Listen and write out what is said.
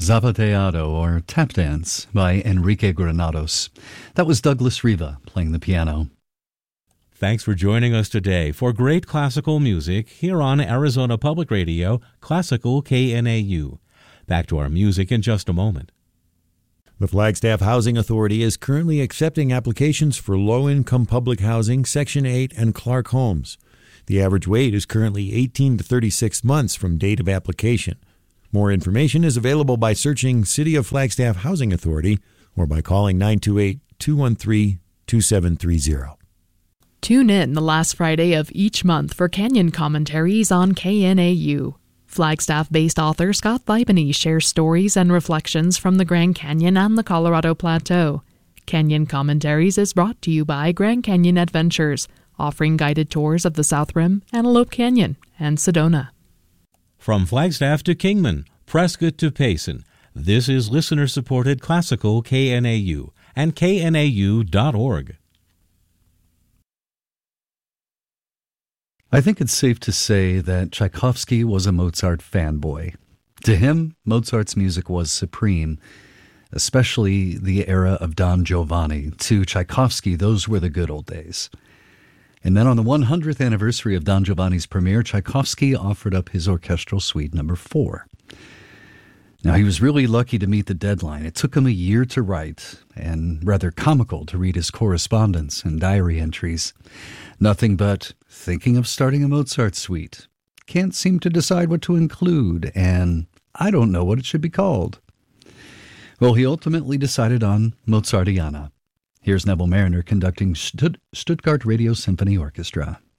Zapateado, or Tap Dance, by Enrique Granados. That was Douglas Riva playing the piano. Thanks for joining us today for great classical music here on Arizona Public Radio, Classical KNAU. Back to our music in just a moment. The Flagstaff Housing Authority is currently accepting applications for low-income public housing, Section 8, and Clark homes. The average wait is currently 18 to 36 months from date of application. More information is available by searching City of Flagstaff Housing Authority or by calling 928-213-2730. Tune in the last Friday of each month for Canyon commentaries on KNAU. Flagstaff-based author Scott Thibany shares stories and reflections from the Grand Canyon and the Colorado Plateau. Canyon Commentaries is brought to you by Grand Canyon Adventures, offering guided tours of the South Rim, Antelope Canyon, and Sedona. From Flagstaff to Kingman, Prescott to Payson, this is listener-supported Classical KNAU and knau.org. I think it's safe to say that Tchaikovsky was a Mozart fanboy. To him, Mozart's music was supreme, especially the era of Don Giovanni. To Tchaikovsky, those were the good old days. And then on the 100th anniversary of Don Giovanni's premiere, Tchaikovsky offered up his orchestral suite number 4. Now, he was really lucky to meet the deadline. It took him a year to write, and rather comical to read his correspondence and diary entries. Nothing but thinking of starting a Mozart suite. Can't seem to decide what to include, and I don't know what it should be called. Well, he ultimately decided on Mozartiana. Here's Neville Mariner conducting Stuttgart Radio Symphony Orchestra.